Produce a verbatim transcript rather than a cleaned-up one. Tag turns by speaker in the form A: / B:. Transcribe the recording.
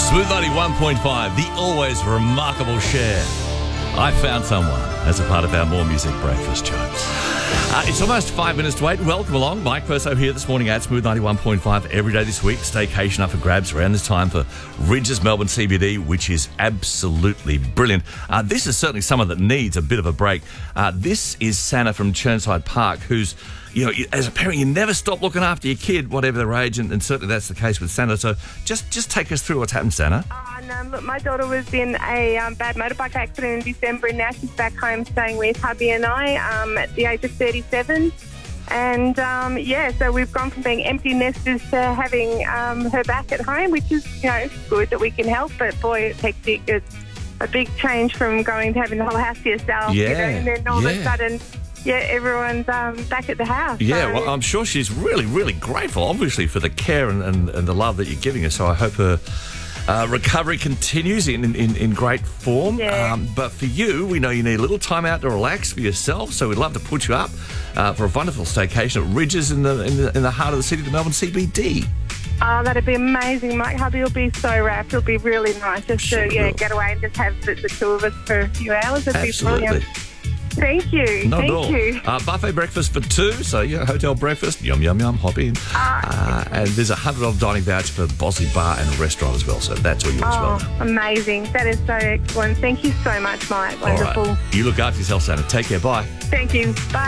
A: Smooth ninety-one point five, the always remarkable Cher. I found someone as a part of our More Music Breakfast show. Uh, it's almost five minutes to eight. Welcome along. Mike Perso here this morning at Smooth ninety-one point five every day this week. Staycation up for grabs around this time for Rydges Melbourne C B D, which is absolutely brilliant. Uh, this is certainly someone that needs a bit of a break. Uh, this is Santa from Chirnside Park, who's, you know, as a parent, you never stop looking after your kid, whatever their age, and, and certainly that's the case with Santa. So just, just take us through what's happened, Santa.
B: Oh, no, look, my daughter was in a um, bad motorbike accident in December, and now she's back home staying with hubby and I um, at the age of thirty-seven. And, um, yeah, so we've gone from being empty nesters to having um, her back at home, which is, you know, good that we can help. But, boy, it's hectic. It's a big change from going to having the whole house to yourself.
A: Yeah,
B: you know, and then all
A: yeah.
B: of a sudden, yeah, everyone's um, back at the house.
A: Yeah,
B: so.
A: well, I'm sure she's really, really grateful, obviously, for the care and, and, and the love that you're giving her. So I hope her uh, recovery continues in, in, in great form.
B: Yeah.
A: Um, but for you, we know you need a little time out to relax for yourself, so we'd love to put you up uh, for a wonderful staycation at Rydges in the, in the in the heart of the city, the Melbourne C B D.
B: Oh, that'd be amazing. Mike hubby will be so wrapped. It'll be really nice just
A: Sure
B: to yeah
A: will.
B: get away and just have the, the two of us for a few hours. It'd
A: Absolutely.
B: be brilliant. Thank you.
A: Not
B: Thank
A: at all.
B: you.
A: Uh, buffet breakfast for two, so yeah, hotel breakfast, yum, yum, yum, hop in. Uh, and there's a one hundred dollars dining voucher for the Bosley Bar and Restaurant as well, so that's all yours as well.
B: Oh, amazing. That is so excellent. Thank you so much, Mike.
A: All
B: Wonderful.
A: right. You look after yourself, Santa. Take care. Bye.
B: Thank you. Bye.